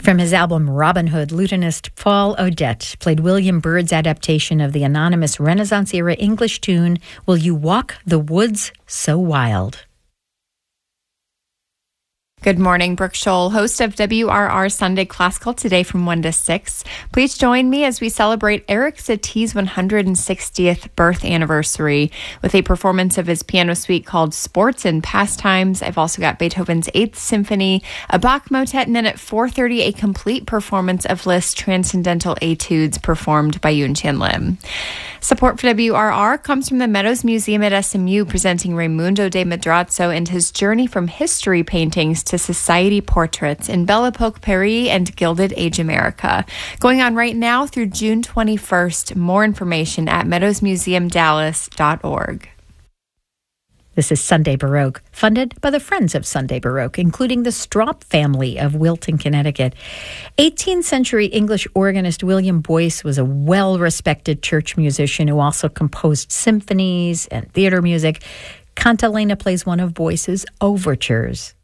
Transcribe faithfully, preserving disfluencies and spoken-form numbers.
From his album Robin Hood, lutenist Paul Odette played William Byrd's adaptation of the anonymous Renaissance-era English tune, Will You Walk the Woods So Wild? Good morning, Brooke Scholl, host of W R R Sunday Classical, today from one to six. Please join me as we celebrate Eric Satie's one hundred sixtieth birth anniversary with a performance of his piano suite called Sports and Pastimes. I've also got Beethoven's Eighth Symphony, a Bach motet, and then at four thirty, a complete performance of Liszt's Transcendental Etudes performed by Yoon Chan Lim. Support for W R R comes from the Meadows Museum at S M U, presenting Raimundo de Madrazo and his journey from history paintings to society portraits in Belle Epoque Paris and Gilded Age America. Going on right now through June twenty-first. More information at meadows museum dallas dot org. This is Sunday Baroque, funded by the Friends of Sunday Baroque, including the Stroup family of Wilton, Connecticut. eighteenth century English organist William Boyce was a well-respected church musician who also composed symphonies and theater music. Cantalena plays one of Boyce's overtures.